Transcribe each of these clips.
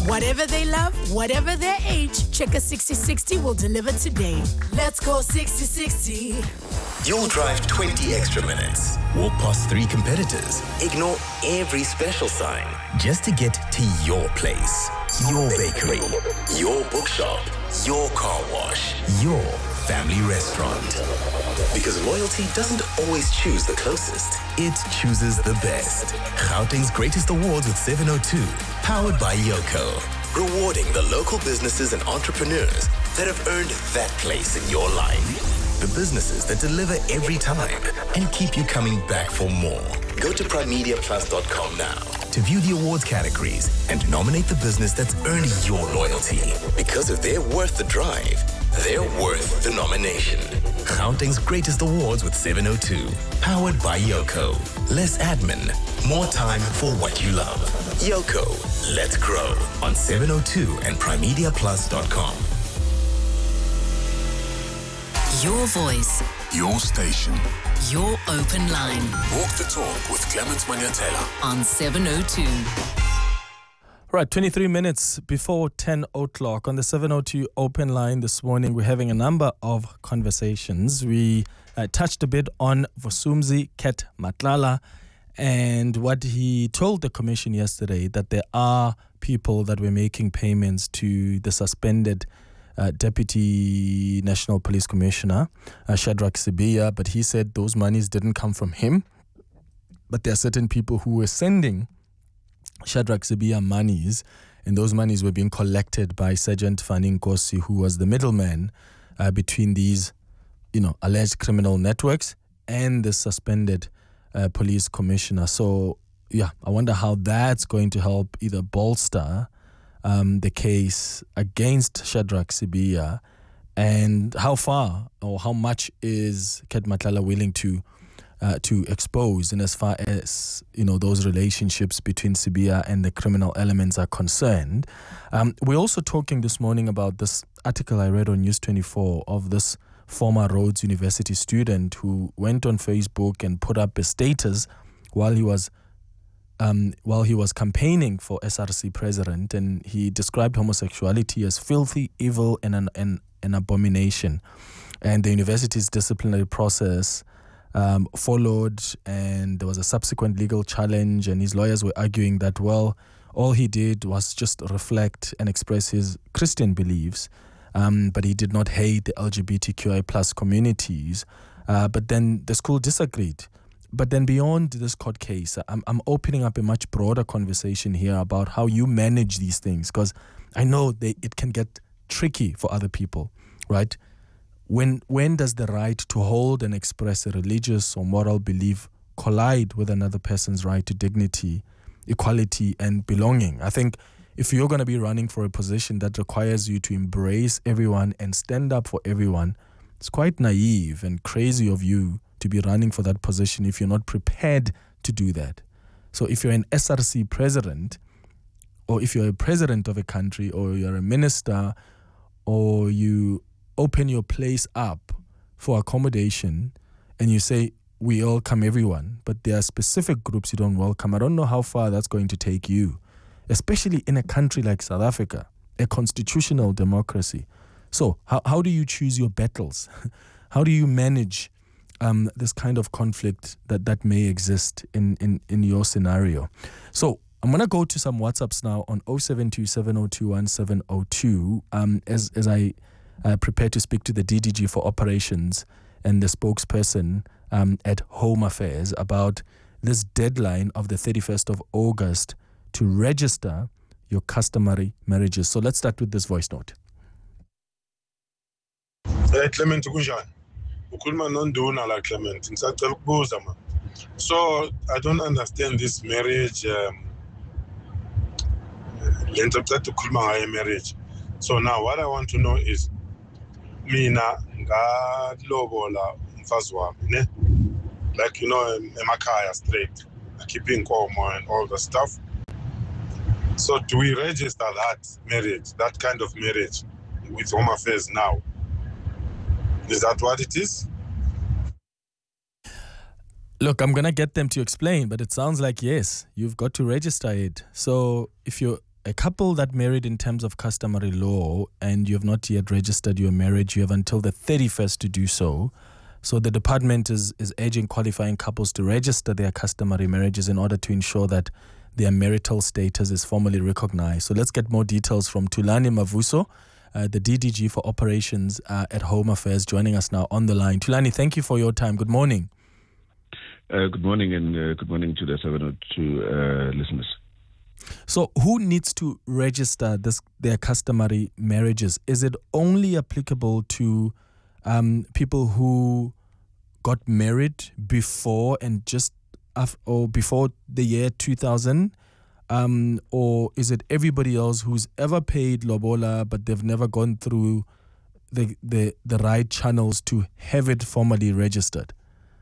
Whatever they love, whatever their age, Checker 6060 will deliver today. Let's go 6060. You'll drive 20 extra minutes, walk past 3 competitors, ignore every special sign just to get to your place, your bakery, your bookshop, your car wash, your family restaurant. Because loyalty doesn't always choose the closest, it chooses the best. Gauteng's Greatest Awards with 702, powered by Yoko. Rewarding the local businesses and entrepreneurs that have earned that place in your life. The businesses that deliver every time and keep you coming back for more. Go to primemediaplus.com now to view the awards categories and nominate the business that's earned your loyalty. Because if they're worth the drive, they're worth the nomination. Gauteng's Greatest Awards with 702, powered by Yoko. Less admin, more time for what you love. Yoko, let's grow on 702 and primemediaplus.com. Your voice. Your station. Your open line. Walk the talk with Clement Manyatela on 702. Right, 23 minutes before 10 o'clock on the 702 open line this morning. We're having a number of conversations. We touched a bit on Vusumuzi Ket Matlala and what he told the commission yesterday, that there are people that were making payments to the suspended Deputy National Police Commissioner, Shadrack Sibiya, but he said those monies didn't come from him. But there are certain people who were sending Shadrack Sibiya monies, and those monies were being collected by Sergeant Fani Nkosi, who was the middleman between these, alleged criminal networks and the suspended police commissioner. So, I wonder how that's going to help either bolster the case against Shadrack Sibiya, and how far or how much is Ket Matlala willing to expose, and as far as those relationships between Sibiya and the criminal elements are concerned. We're also talking this morning about this article I read on News 24 of this former Rhodes University student who went on Facebook and put up a status while he was campaigning for SRC president, and he described homosexuality as filthy, evil, and an abomination. And the university's disciplinary process followed, and there was a subsequent legal challenge, and his lawyers were arguing that, well, all he did was just reflect and express his Christian beliefs, but he did not hate the LGBTQI plus communities. But then the school disagreed. But then beyond this court case, I'm opening up a much broader conversation here about how you manage these things, because I know it can get tricky for other people, right? When does the right to hold and express a religious or moral belief collide with another person's right to dignity, equality, and belonging? I think if you're going to be running for a position that requires you to embrace everyone and stand up for everyone, it's quite naive and crazy of you to be running for that position if you're not prepared to do that. So if you're an SRC president, or if you're a president of a country, or you're a minister, or you open your place up for accommodation and you say, we welcome everyone, but there are specific groups you don't welcome, I don't know how far that's going to take you, especially in a country like South Africa, a constitutional democracy. So how do you choose your battles? How do you manage this kind of conflict that may exist in your scenario? So I'm going to go to some WhatsApps now on 0727021702 as I prepare to speak to the DDG for operations and the spokesperson at Home Affairs about this deadline of the 31st of August to register your customary marriages. So let's start with this voice note. Clement kunjani? Ukhuluma nonduna la Clement. Ngisacela ukubuza ma. So I don't understand this marriage lento cela ukhuluma ngayo marriage. So now what I want to know is mina ngalobola umfazi wami ne, like emakhaya straight, keeping inkomo and all the stuff. So do we register that marriage, that kind of marriage with Home Affairs now? Is that what it is? Look, I'm going to get them to explain, but it sounds like yes, you've got to register it. So if you're a couple that married in terms of customary law and you have not yet registered your marriage, you have until the 31st to do so. So the department is urging qualifying couples to register their customary marriages in order to ensure that their marital status is formally recognized. So let's get more details from Thulani Mavuso, the DDG for operations at Home Affairs, joining us now on the line. Thulani, thank you for your time. Good morning. Good morning, and good morning to the 702 listeners. So who needs to register their customary marriages? Is it only applicable to people who got married before and just or before the year 2000? Or is it everybody else who's ever paid lobola but they've never gone through the right channels to have it formally registered?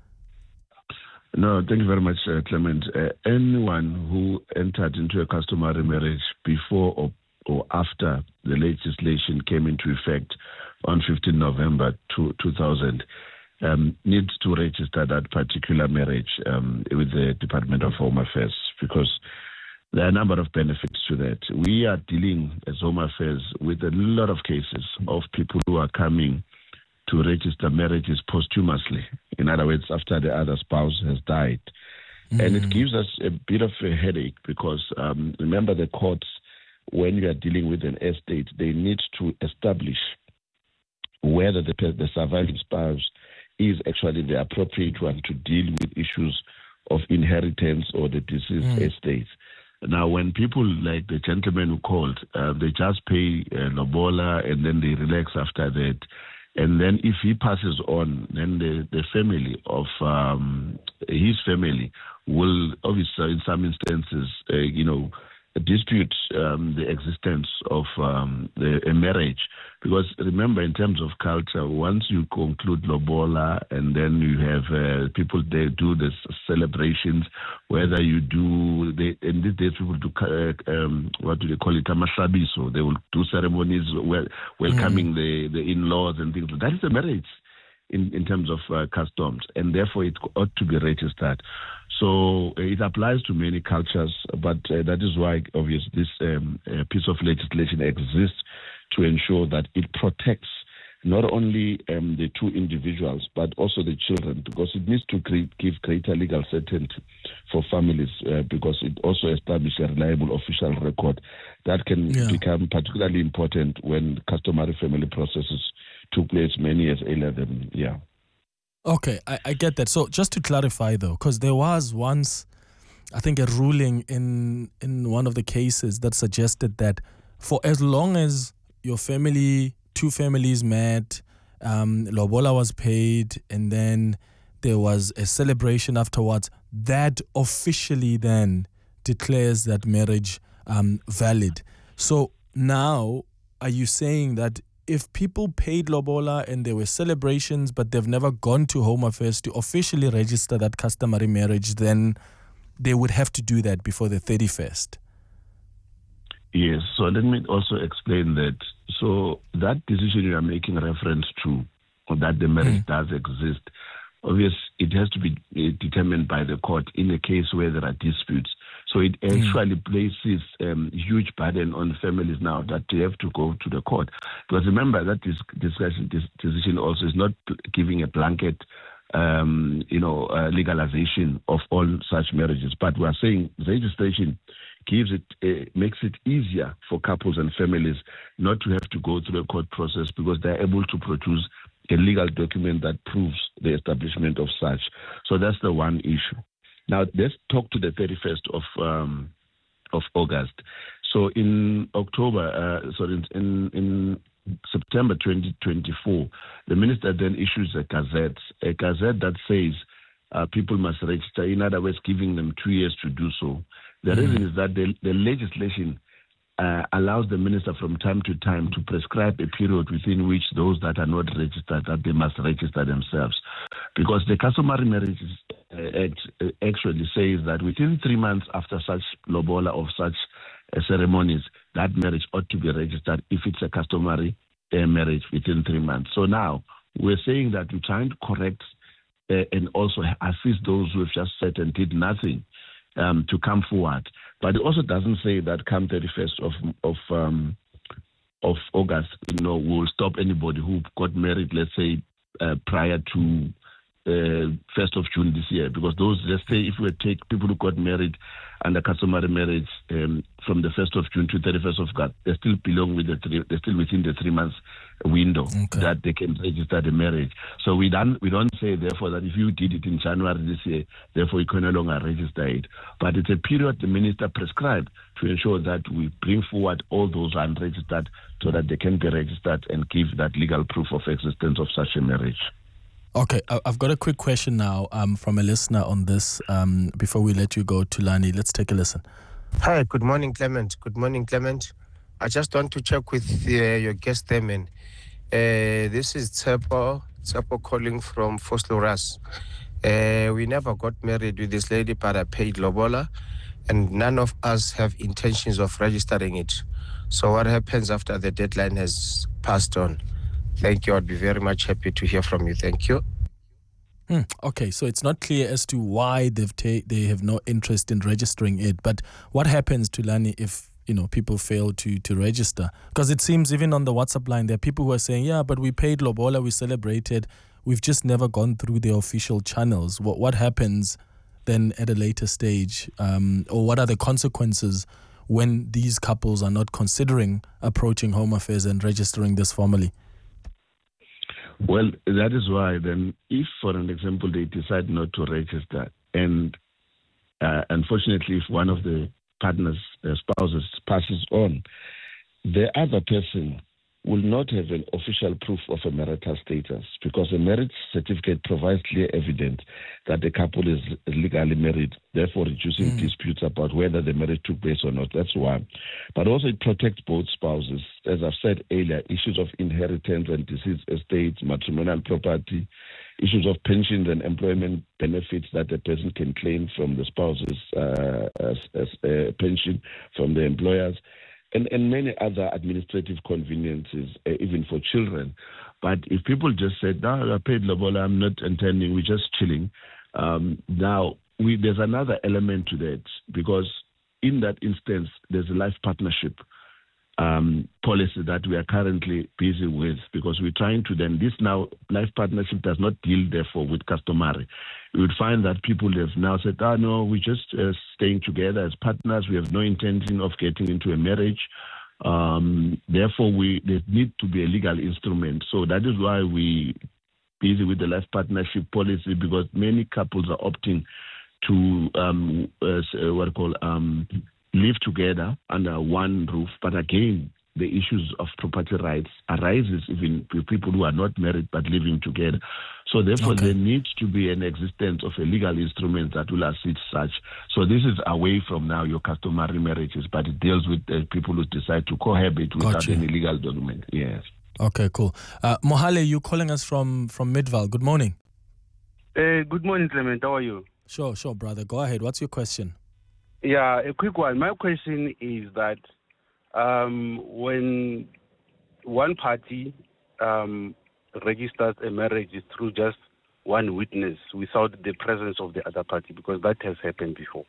No, thank you very much, Clement. Anyone who entered into a customary marriage before or after the legislation came into effect on 15 November 2000 needs to register that particular marriage with the Department of Home Affairs, because there are a number of benefits to that. We are dealing as Home Affairs with a lot of cases of people who are coming to register marriages posthumously. In other words, after the other spouse has died. And it gives us a bit of a headache because remember, the courts, when you are dealing with an estate, they need to establish whether the surviving spouse is actually the appropriate one to deal with issues of inheritance or the deceased estate. Now, when people like the gentleman who called, they just pay lobola and then they relax after that. And then if he passes on, then the family of his family will obviously, in some instances, dispute the existence of a marriage. Because remember, in terms of culture, once you conclude lobola and then you have people, they do the celebrations, whether you do, in these days people do, what do they call it, amahlabiso. They will do ceremonies welcoming the in-laws and things. That is a marriage in terms of customs, and therefore it ought to be registered. So it applies to many cultures, but that is why, obviously, this piece of legislation exists to ensure that it protects not only the two individuals, but also the children, because it needs to give greater legal certainty for families, because it also establishes a reliable official record that can become particularly important when customary family processes took place many years earlier than, Okay, I get that. So just to clarify, though, because there was once, I think, a ruling in one of the cases that suggested that for as long as your family, two families met, lobola was paid, and then there was a celebration afterwards, that officially then declares that marriage valid. So now, are you saying that if people paid lobola and there were celebrations, but they've never gone to Home Affairs to officially register that customary marriage, then they would have to do that before the 31st? Yes, so let me also explain that. So that decision you are making reference to, or that the marriage does exist, obviously it has to be determined by the court in a case where there are disputes. So it actually places huge burden on families now that they have to go to the court. Because remember that this decision also is not giving a blanket legalization of all such marriages. But we are saying registration makes it easier for couples and families not to have to go through a court process, because they're able to produce a legal document that proves the establishment of such. So that's the one issue. Now let's talk to the 31st of August. So in in September 2024, the minister then issues a gazette that says people must register, in other words, giving them 2 years to do so. The reason is that the legislation allows the minister from time to time to prescribe a period within which those that are not registered, that they must register themselves. Because the Customary Marriages Act actually says that within 3 months after such lobola of such ceremonies, that marriage ought to be registered if it's a customary marriage within 3 months. So now we're saying that we're trying to correct and also assist those who have just sat and did nothing to come forward. But it also doesn't say that come 31st of August, we'll stop anybody who got married, let's say, prior to 1st of June this year, because those, let's say, if we take people who got married under customary marriage from the 1st of June to 31st of August, they still belong with they're still within the 3 months window that they can register the marriage. So we don't say, therefore, that if you did it in January this year, therefore you can no longer register it. But it's a period the minister prescribed to ensure that we bring forward all those unregistered so that they can be registered and give that legal proof of existence of such a marriage. Okay, I've got a quick question now from a listener on this. Before we let you go, Thulani, let's take a listen. Hi, good morning, Clement. Good morning, Clement. I just want to check with your guest there, man. This is Tsepo calling from Vosloorus. We never got married with this lady, but I paid lobola, and none of us have intentions of registering it. So what happens after the deadline has passed on? Thank you. I'd be very much happy to hear from you. Thank you. Okay, so it's not clear as to why they have no interest in registering it. But what happens, Thulani, if people fail to register? Because it seems even on the WhatsApp line, there are people who are saying, yeah, but we paid lobola, we celebrated, we've just never gone through the official channels. What happens then at a later stage? Or what are the consequences when these couples are not considering approaching Home Affairs and registering this formally? Well, that is why then, if, for an example, they decide not to register, and unfortunately, if one of the partners, spouses, passes on, the other person will not have an official proof of a marital status, because a marriage certificate provides clear evidence that the couple is legally married, therefore reducing disputes about whether the marriage took place or not. That's one. But also it protects both spouses. As I've said earlier, issues of inheritance and deceased estates, matrimonial property, issues of pensions and employment benefits that the person can claim from the spouses as a pension from the employers, and many other administrative conveniences, even for children. But if people just said, no, I paid lobola, I'm not intending, we're just chilling. There's another element to that, because in that instance, there's a life partnership policy that we are currently busy with, because we're trying to then, this now, life partnership does not deal, therefore, with customary. We would find that people have now said, no, we're just staying together as partners. We have no intention of getting into a marriage. Therefore, there need to be a legal instrument. So that is why we busy with the life partnership policy, because many couples are opting to live together under one roof. But again, the issues of property rights arises even with people who are not married but living together. So therefore, there needs to be an existence of a legal instrument that will assist such. So this is away from now your customary marriages, but it deals with people who decide to cohabit without any legal document. Yes. Okay, cool. Mohale, you calling us from Midvaal. Good morning. Good morning, Clement. How are you? Sure, brother. Go ahead. What's your question? Yeah, a quick one. My question is that when one party registers a marriage through just one witness without the presence of the other party, because that has happened before.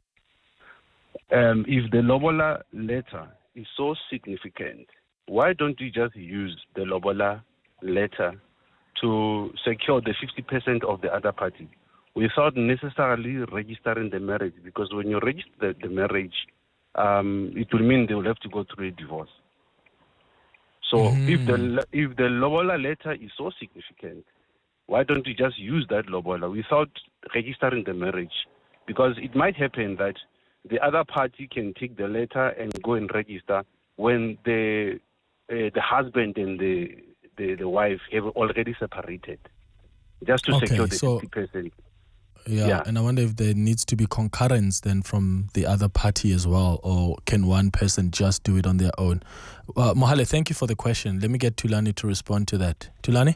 If the lobola letter is so significant, why don't you just use the lobola letter to secure the 50% of the other party without necessarily registering the marriage? Because when you register the marriage, it will mean they will have to go through a divorce. So if the lobola letter is so significant, why don't you just use that lobola without registering the marriage? Because it might happen that the other party can take the letter and go and register when the husband and the wife have already separated, just to secure the 50%. Yeah, and I wonder if there needs to be concurrence then from the other party as well, or can one person just do it on their own? Mohale, thank you for the question. Let me get Thulani to respond to that. Thulani?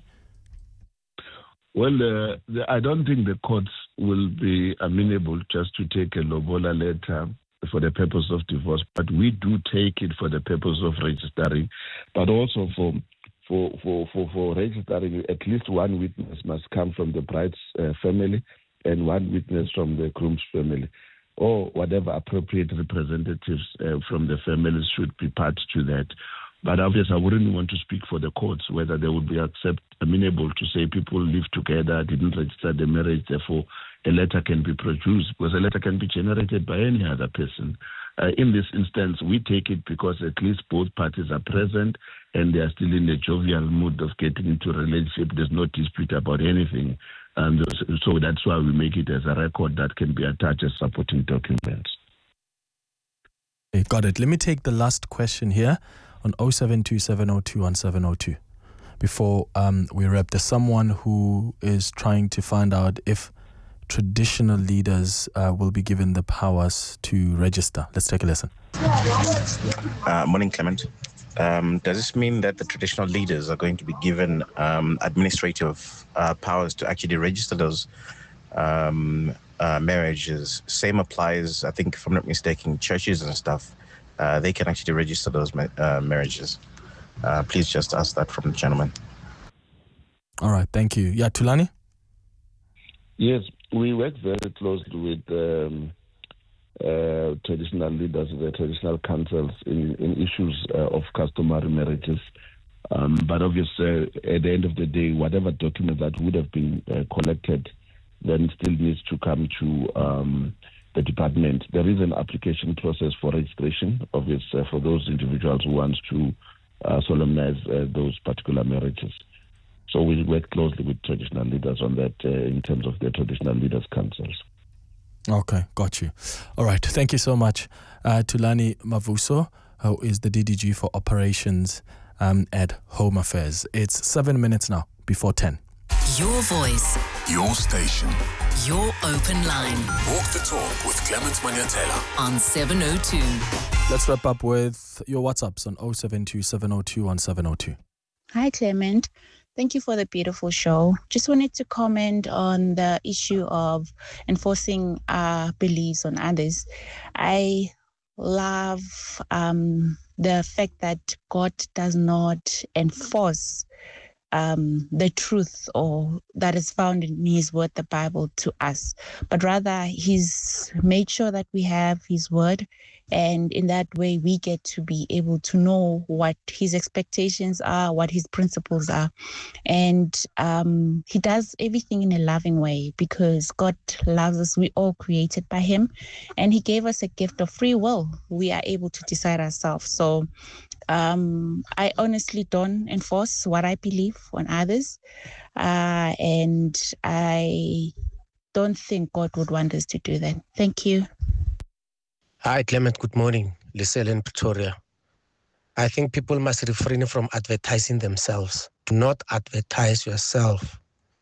Well, I don't think the courts will be amenable just to take a lobola letter for the purpose of divorce, but we do take it for the purpose of registering, but also for registering, at least one witness must come from the bride's family and one witness from the groom's family. or whatever appropriate representatives from the families should be part to that. But obviously, I wouldn't want to speak for the courts, whether they would be amenable to say people live together, didn't register the marriage, therefore a letter can be produced, because a letter can be generated by any other person. In this instance, we take it because at least both parties are present and they are still in the jovial mood of getting into a relationship. There's no dispute about anything. And so that's why we make it as a record that can be attached as supporting documents. Okay, got it. Let me take the last question here on 0727021702. Before we wrap, there's someone who is trying to find out if traditional leaders will be given the powers to register. Let's take a listen. Morning, Clement. Does this mean that the traditional leaders are going to be given administrative powers to actually register those marriages? Same applies, I think, if I'm not mistaken, churches and stuff. They can actually register those marriages. Please just ask that from the gentleman. All right, thank you. Yeah, Thulani? Yes, we work very closely with traditional leaders, the traditional councils in issues of customary marriages. But obviously, at the end of the day, whatever document that would have been collected then still needs to come to the department. There is an application process for registration, obviously, for those individuals who want to solemnize those particular marriages. So we work closely with traditional leaders on that in terms of the traditional leaders' councils. Okay, got you. All right, thank you so much. Thulani Mavuso, who is the DDG for operations at Home Affairs. It's 7 minutes now before 10. Your voice. Your station. Your open line. Walk the talk with Clement Manyatela on 702. Let's wrap up with your WhatsApps on 0727021702. Hi, Clement. Thank you for the beautiful show. Just wanted to comment on the issue of enforcing our beliefs on others. I love the fact that God does not enforce the truth or that is found in his word, the Bible, to us, but rather he's made sure that we have his word, and in that way we get to be able to know what his expectations are, what his principles are, and he does everything in a loving way because God loves us. We all created by him, and he gave us a gift of free will. We are able to decide ourselves. So I honestly don't enforce what I believe on others, and I don't think God would want us to do that. Thank you. Hi, Clement. Good morning. Lisel in Pretoria. I think people must refrain from advertising themselves. Do not advertise yourself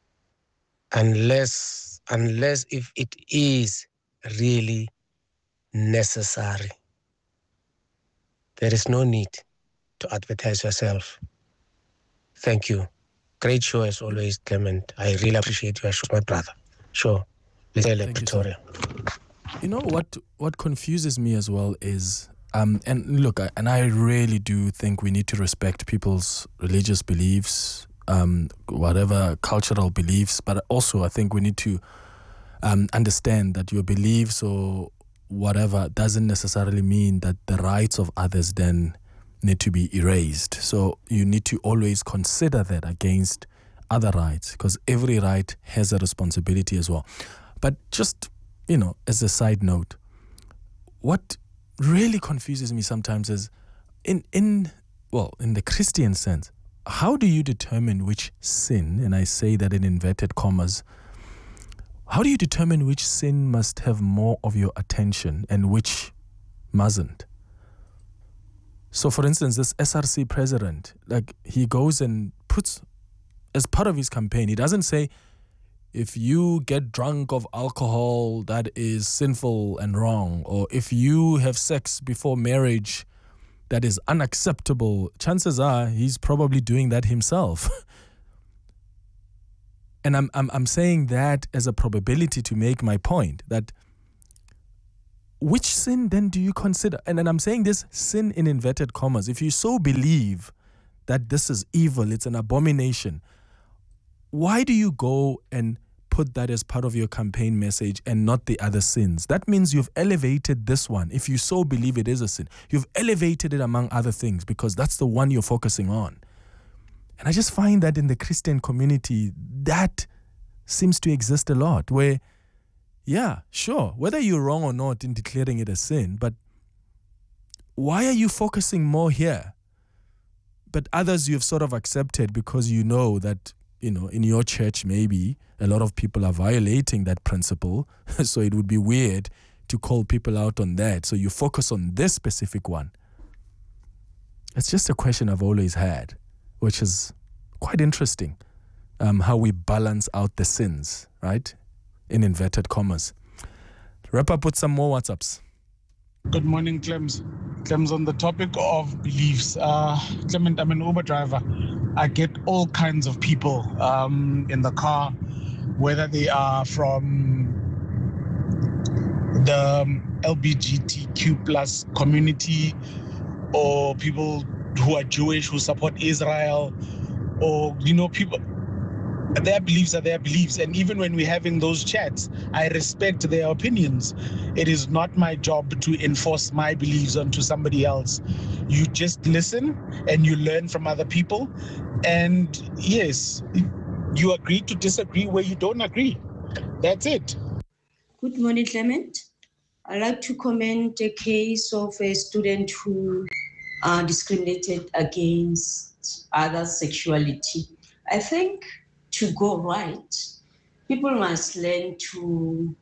unless if it is really necessary. There is no need to advertise yourself. Thank you. Great show as always, Clement. I really appreciate your show, my brother. Sure. Lisel in Pretoria. You know what confuses me as well is, and look, I really do think we need to respect people's religious beliefs, whatever cultural beliefs, but also I think we need to understand that your beliefs or whatever doesn't necessarily mean that the rights of others then need to be erased. So you need to always consider that against other rights, because every right has a responsibility as well. But just, as a side note, what really confuses me sometimes is in the Christian sense, how do you determine which sin, and I say that in inverted commas, how do you determine which sin must have more of your attention and which mustn't? So for instance, this SRC president, he goes and puts, as part of his campaign, he doesn't say, if you get drunk of alcohol, that is sinful and wrong. Or if you have sex before marriage, that is unacceptable. Chances are he's probably doing that himself. And I'm saying that as a probability to make my point, that which sin then do you consider? And then I'm saying this sin in inverted commas. If you so believe that this is evil, it's an abomination, why do you go and put that as part of your campaign message and not the other sins. That means you've elevated this one. If you so believe it is a sin, you've elevated it among other things because that's the one you're focusing on. And I just find that in the Christian community, that seems to exist a lot where, yeah, sure, whether you're wrong or not in declaring it a sin, but why are you focusing more here? But others you've sort of accepted because you know that, in your church maybe a lot of people are violating that principle. So it would be weird to call people out on that. So you focus on this specific one. It's just a question I've always had, which is quite interesting, how we balance out the sins, right? In inverted commas. Wrap up with some more WhatsApps. Good morning, Clems. Clems, on the topic of beliefs. Clement, I'm an Uber driver. I get all kinds of people in the car, whether they are from the LGBTQ plus community or people who are Jewish, who support Israel, or, people. Their beliefs are their beliefs. And even when we're having those chats, I respect their opinions. It is not my job to enforce my beliefs onto somebody else. You just listen and you learn from other people. And yes, you agree to disagree where you don't agree. That's it. Good morning, Clement. I'd like to comment a case of a student who discriminated against other sexuality. I think to go right, people must learn to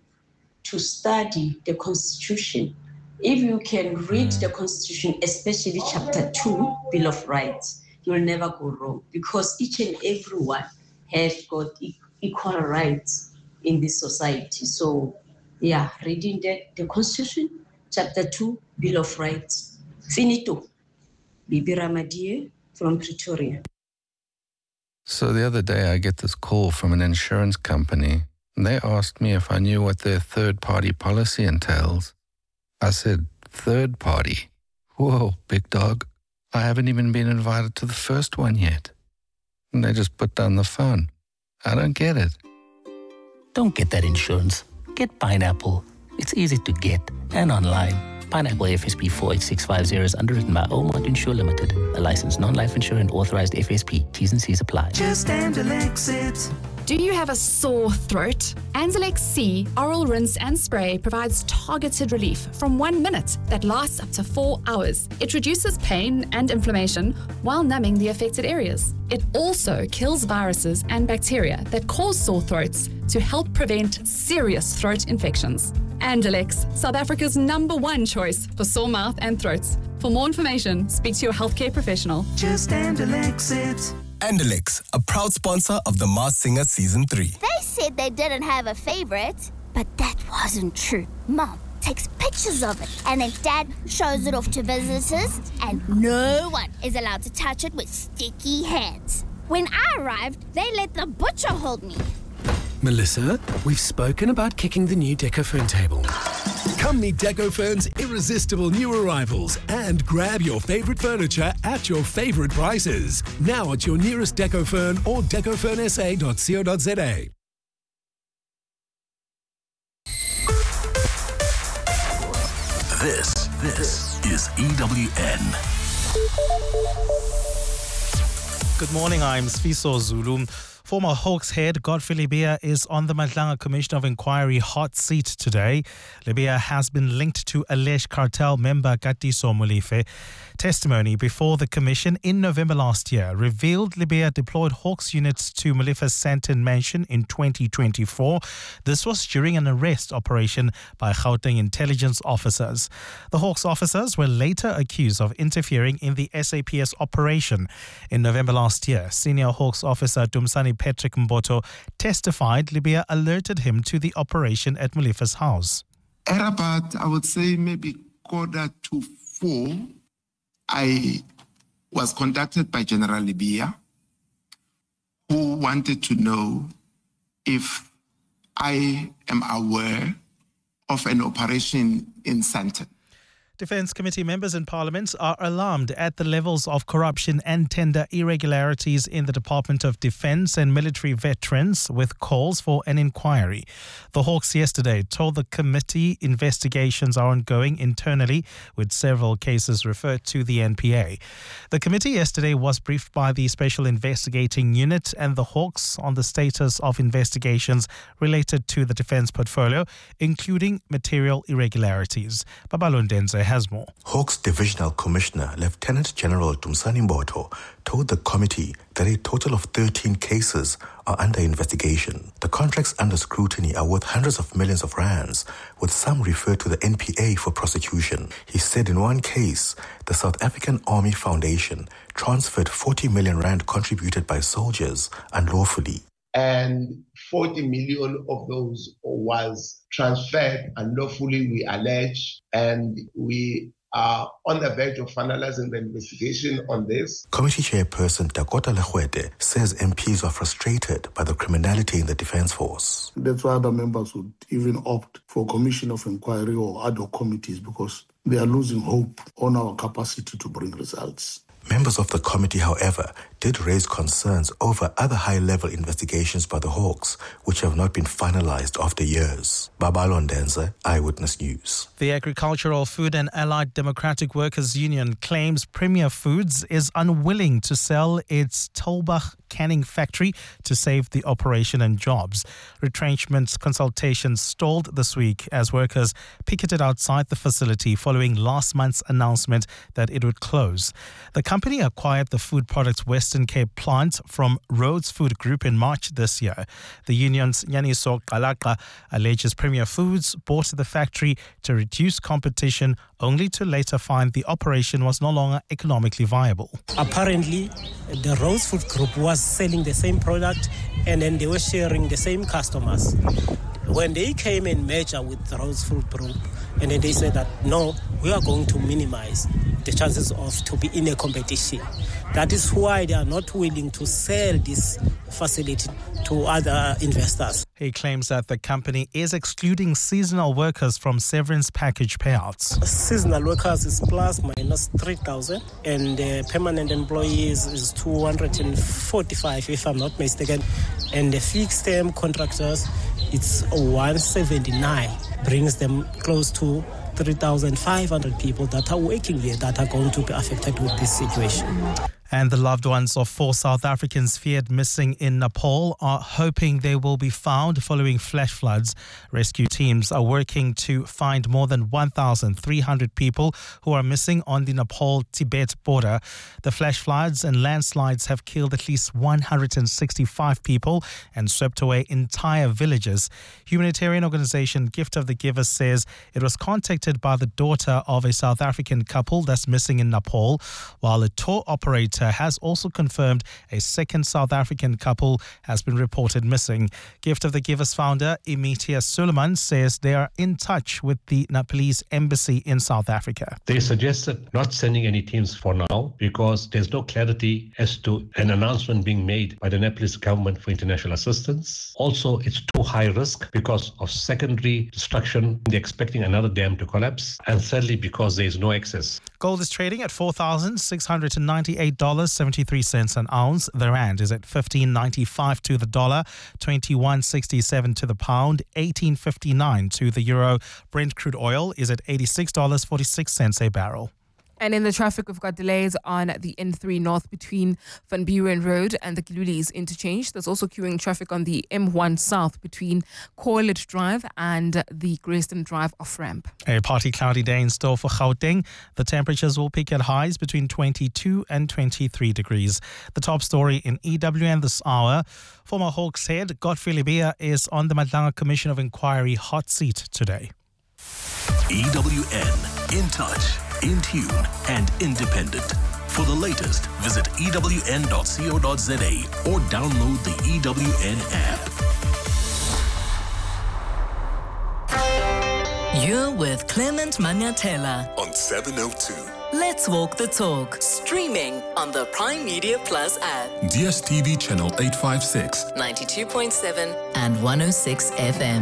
study the Constitution. If you can read the Constitution, especially Chapter 2, Bill of Rights, you'll never go wrong because each and everyone has got equal rights in this society. So, yeah, reading the Constitution, Chapter 2, Bill of Rights. Finito. Bibi Ramadie from Pretoria. So the other day I get this call from an insurance company and they asked me if I knew what their third-party policy entails. I said, third party? Whoa, big dog. I haven't even been invited to the first one yet. And they just put down the phone. I don't get it. Don't get that insurance. Get Pineapple. It's easy to get and online. Pineapple FSP 48650 is underwritten by Omont Insure Limited, a licensed non-life insurer and authorized FSP. T's and C's apply. Just Anzalex it. Do you have a sore throat? Anzalex C oral rinse and spray provides targeted relief from 1 minute that lasts up to 4 hours. It reduces pain and inflammation while numbing the affected areas. It also kills viruses and bacteria that cause sore throats to help prevent serious throat infections. Anzalex, South Africa's #1 choice for sore mouth and throats. For more information, speak to your healthcare professional. Just Anzalex it. Anzalex, a proud sponsor of The Masked Singer Season 3. They said they didn't have a favorite, but that wasn't true. Mom takes pictures of it, and then Dad shows it off to visitors, and no one is allowed to touch it with sticky hands. When I arrived, they let the butcher hold me. Melissa, we've spoken about kicking the new Decofern table. Come meet Decofern's irresistible new arrivals and grab your favorite furniture at your favorite prices. Now at your nearest Decofern or decofernsa.co.za. This is EWN. Good morning, I'm Sfiso Zulu. Former Hawks head Godfrey Lebeya is on the Madlanga Commission of Inquiry hot seat today. Lebeya has been linked to alleged cartel member Katiso Molefe. Testimony before the commission in November last year revealed Lebeya deployed Hawks units to Molefe's Sandton mansion in 2024. This was during an arrest operation by Gauteng intelligence officers. The Hawks officers were later accused of interfering in the SAPS operation. In November last year, senior Hawks officer Dumsani Patrick Mboto testified Lebeya alerted him to the operation at Molefe's house. At about, I would say, maybe 3:45, I was contacted by General Lebeya, who wanted to know if I am aware of an operation in Sandton. Defence Committee members in Parliament are alarmed at the levels of corruption and tender irregularities in the Department of Defence and military veterans, with calls for an inquiry. The Hawks yesterday told the committee investigations are ongoing internally, with several cases referred to the NPA. The committee yesterday was briefed by the Special Investigating Unit and the Hawks on the status of investigations related to the defence portfolio, including material irregularities. Babalo Ndenze has more. Hawks Divisional Commissioner Lieutenant General Dumsani Mboto told the committee that a total of 13 cases are under investigation. The contracts under scrutiny are worth hundreds of millions of rands, with some referred to the NPA for prosecution. He said in one case, the South African Army Foundation transferred 40 million rand contributed by soldiers unlawfully. And 40 million of those was transferred unlawfully, we allege, and we are on the verge of finalizing the investigation on this. Committee Chairperson Dakota Legwete says MPs are frustrated by the criminality in the Defence Force. That's why other members would even opt for commission of inquiry or ad hoc committees, because they are losing hope on our capacity to bring results. Members of the committee, however, did raise concerns over other high-level investigations by the Hawks, which have not been finalized after years. Babalo Ndenze, Eyewitness News. The Agricultural, Food and Allied Democratic Workers Union claims Premier Foods is unwilling to sell its Tulbagh canning factory to save the operation and jobs. Retrenchment consultations stalled this week as workers picketed outside the facility following last month's announcement that it would close. The company acquired the food products Western Cape plant from Rhodes Food Group in March this year. The union's Nyaniso Kalaka alleges Premier Foods bought the factory to reduce competition, only to later find the operation was no longer economically viable. Apparently, the Rhodes Food Group was selling the same product and then they were sharing the same customers. When they came in merger with the Rhodes Food Group, and then they said that, no, we are going to minimize the chances of to be in a competition. That is why they are not willing to sell this facility to other investors. He claims that the company is excluding seasonal workers from severance package payouts. Seasonal workers is plus minus 3,000 and permanent employees is 245 if I'm not mistaken. And the fixed term contractors, it's 179, brings them close to 3,500 people that are working here that are going to be affected with this situation. And the loved ones of 4 South Africans feared missing in Nepal are hoping they will be found following flash floods. Rescue teams are working to find more than 1,300 people who are missing on the Nepal-Tibet border. The flash floods and landslides have killed at least 165 people and swept away entire villages. Humanitarian organization Gift of the Givers says it was contacted by the daughter of a South African couple that's missing in Nepal, while a tour operator has also confirmed a second South African couple has been reported missing. Gift of the Givers founder Imitia Suleiman says they are in touch with the Nepalese embassy in South Africa. They suggested not sending any teams for now because there's no clarity as to an announcement being made by the Nepalese government for international assistance. Also, it's too high risk because of secondary destruction. They're expecting another dam to collapse. And thirdly, because there is no access. Gold is trading at $4,698.73 an ounce. The rand is at 15.95 to the dollar, 21.67 to the pound, 18.59 to the euro. Brent crude oil is at $86.46 a barrel. And in the traffic, we've got delays on the N3 North between Van Buren Road and the Kilulis interchange. There's also queuing traffic on the M1 South between Corlett Drive and the Grayston Drive off-ramp. A partly cloudy day in store for Gauteng. The temperatures will peak at highs between 22 and 23 degrees. The top story in EWN this hour. Former Hawks head Godfrey Lebeya is on the Madlanga Commission of Inquiry hot seat today. EWN, in touch, in tune and independent. For the latest, visit ewn.co.za or download the EWN app. You're with Clement Manyatela on 702. Let's walk the talk. Streaming on the Prime Media Plus app. DSTV channel 856, 92.7 and 106 FM.